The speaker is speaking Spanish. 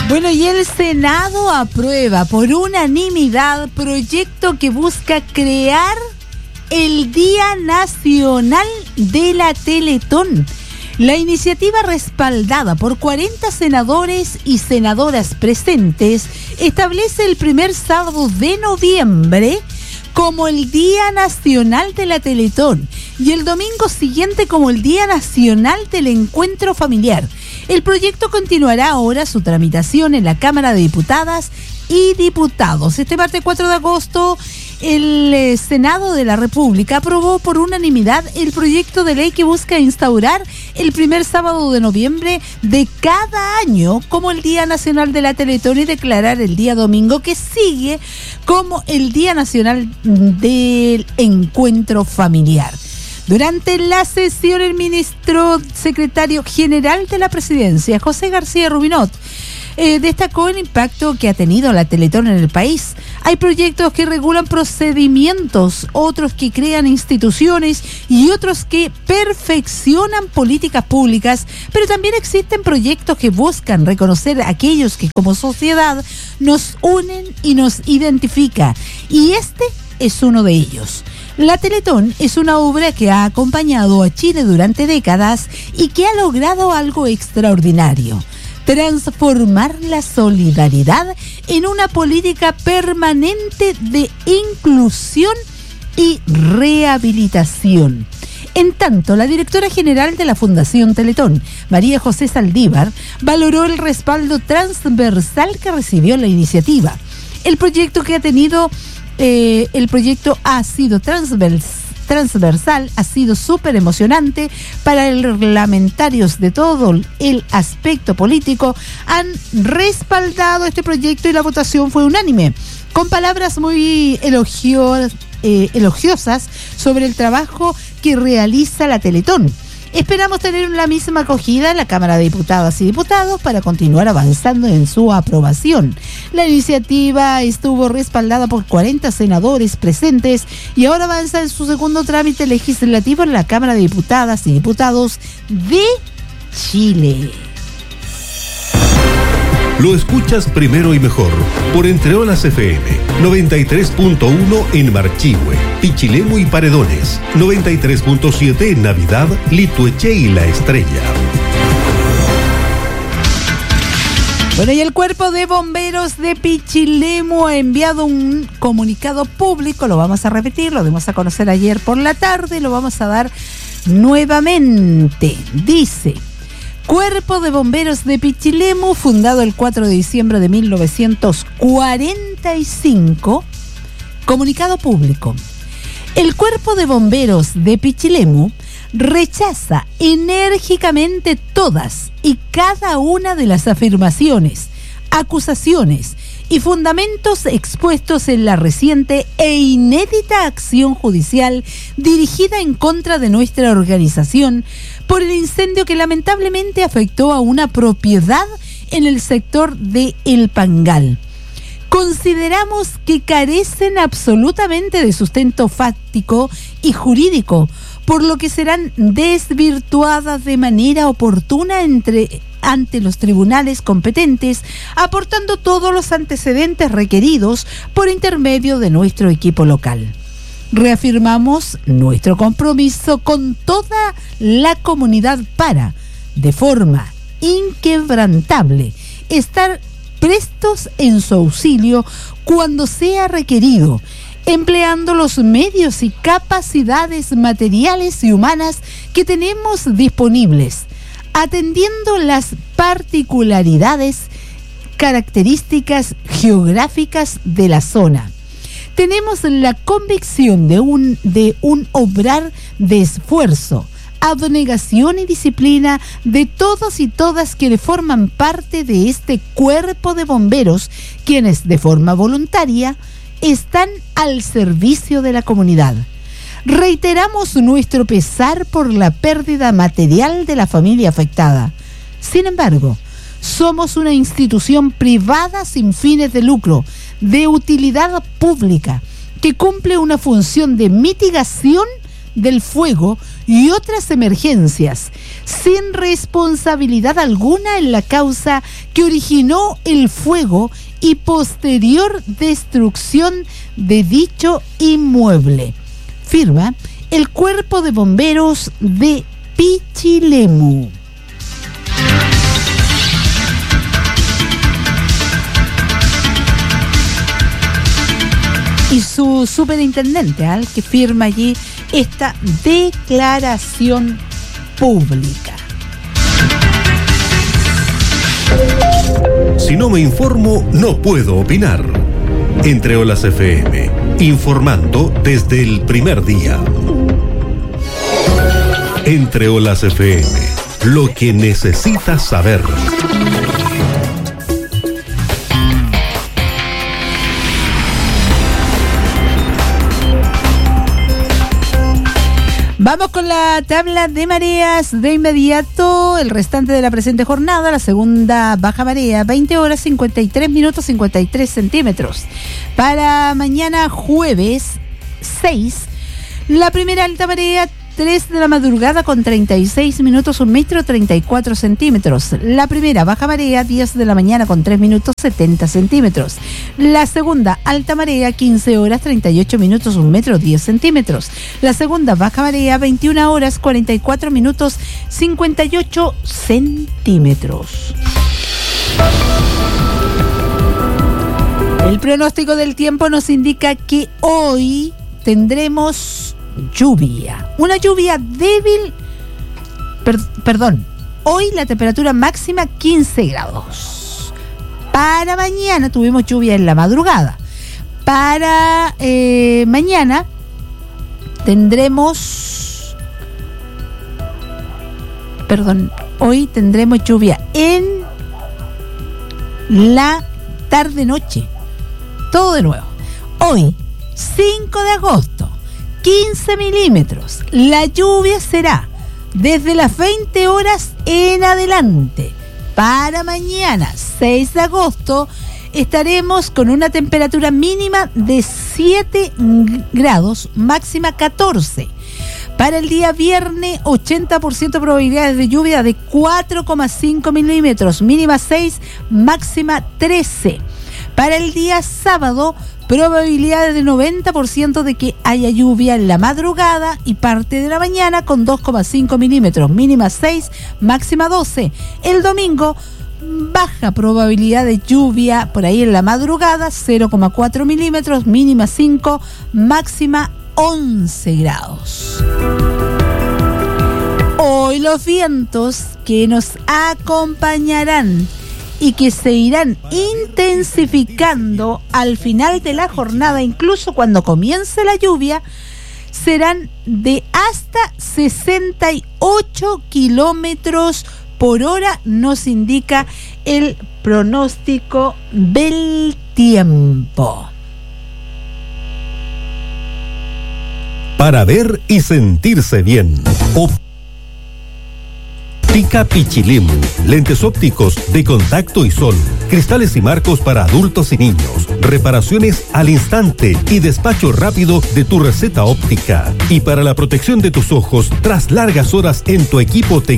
Bueno, y el Senado aprueba por unanimidad proyecto que busca crear el Día Nacional de la Teletón. La iniciativa, respaldada por 40 senadores y senadoras presentes, establece el primer sábado de noviembre como el Día Nacional de la Teletón y el domingo siguiente como el Día Nacional del Encuentro Familiar. El proyecto continuará ahora su tramitación en la Cámara de Diputadas y Diputados. Este martes 4 de agosto, el Senado de la República aprobó por unanimidad el proyecto de ley que busca instaurar el primer sábado de noviembre de cada año como el Día Nacional de la Teletón y declarar el día domingo que sigue como el Día Nacional del Encuentro Familiar. Durante la sesión, el ministro secretario general de la Presidencia, José García Rubinot, destacó el impacto que ha tenido la Teletón en el país. Hay proyectos que regulan procedimientos, otros que crean instituciones y otros que perfeccionan políticas públicas, pero también existen proyectos que buscan reconocer a aquellos que como sociedad nos unen y nos identifica, y este es uno de ellos. La Teletón es una obra que ha acompañado a Chile durante décadas y que ha logrado algo extraordinario: transformar la solidaridad en una política permanente de inclusión y rehabilitación. En tanto, la directora general de la Fundación Teletón, María José Saldívar, valoró el respaldo transversal que recibió la iniciativa. El proyecto ha sido transversal, ha sido súper emocionante para los parlamentarios de todo el aspecto político. Han respaldado este proyecto y la votación fue unánime, con palabras muy elogiosas sobre el trabajo que realiza la Teletón. Esperamos tener la misma acogida en la Cámara de Diputadas y Diputados para continuar avanzando en su aprobación. La iniciativa estuvo respaldada por 40 senadores presentes y ahora avanza en su segundo trámite legislativo en la Cámara de Diputadas y Diputados de Chile. Lo escuchas primero y mejor por Entre Olas FM 93.1 en Marchihue, Pichilemu y Paredones, 93.7 en Navidad, Litueche y La Estrella. Bueno, y el Cuerpo de Bomberos de Pichilemu ha enviado un comunicado público, lo vamos a repetir, lo dimos a conocer ayer por la tarde, lo vamos a dar nuevamente. Dice: Cuerpo de Bomberos de Pichilemu, fundado el 4 de diciembre de 1945. Comunicado público. El Cuerpo de Bomberos de Pichilemu rechaza enérgicamente todas y cada una de las afirmaciones, acusaciones y fundamentos expuestos en la reciente e inédita acción judicial dirigida en contra de nuestra organización por el incendio que lamentablemente afectó a una propiedad en el sector de El Pangal. Consideramos que carecen absolutamente de sustento fáctico y jurídico, por lo que serán desvirtuadas de manera oportuna ante los tribunales competentes, aportando todos los antecedentes requeridos por intermedio de nuestro equipo local. Reafirmamos nuestro compromiso con toda la comunidad para, de forma inquebrantable, estar prestos en su auxilio cuando sea requerido, empleando los medios y capacidades materiales y humanas que tenemos disponibles, atendiendo las particularidades, características geográficas de la zona. Tenemos la convicción de un obrar de esfuerzo, abnegación y disciplina de todos y todas quienes forman parte de este cuerpo de bomberos, quienes de forma voluntaria están al servicio de la comunidad. Reiteramos nuestro pesar por la pérdida material de la familia afectada. Sin embargo, somos una institución privada sin fines de lucro, de utilidad pública, que cumple una función de mitigación del fuego y otras emergencias, sin responsabilidad alguna en la causa que originó el fuego y posterior destrucción de dicho inmueble. Firma el Cuerpo de Bomberos de Pichilemu. Y su superintendente, que firma allí esta declaración pública. Si no me informo, no puedo opinar. Entre Olas FM, informando desde el primer día. Entre Olas FM, lo que necesitas saber. Vamos con la tabla de mareas de inmediato. El restante de la presente jornada, la segunda baja marea, 20 horas 53 minutos 53 centímetros. Para mañana jueves 6, la primera alta marea, 3 de la madrugada con 36 minutos 1 metro 34 centímetros. La primera baja marea, 10 de la mañana con 3 minutos 70 centímetros. La segunda alta marea, 15 horas 38 minutos 1 metro 10 centímetros. La segunda baja marea, 21 horas 44 minutos 58 centímetros. El pronóstico del tiempo nos indica que hoy tendremos lluvia, una lluvia débil, hoy la temperatura máxima 15 grados. Para mañana tuvimos lluvia en la madrugada. Para mañana hoy tendremos lluvia en la tarde-noche. Todo de nuevo. Hoy, 5 de agosto, 15 milímetros. La lluvia será desde las 20 horas en adelante. Para mañana, 6 de agosto, estaremos con una temperatura mínima de 7 grados, máxima 14. Para el día viernes, 80% probabilidades de lluvia de 4,5 milímetros, mínima 6, máxima 13. Para el día sábado, probabilidades de 90% de que haya lluvia en la madrugada y parte de la mañana con 2,5 milímetros, mínima 6, máxima 12. El domingo, baja probabilidad de lluvia por ahí en la madrugada, 0,4 milímetros, mínima 5, máxima 11 grados. Hoy los vientos que nos acompañarán y que se irán intensificando al final de la jornada, incluso cuando comience la lluvia, serán de hasta 68 kilómetros por hora, nos indica el pronóstico del tiempo. Para ver y sentirse bien. Óptica Pichilemu, lentes ópticos de contacto y sol, cristales y marcos para adultos y niños, reparaciones al instante y despacho rápido de tu receta óptica. Y para la protección de tus ojos tras largas horas en tu equipo tecnológico.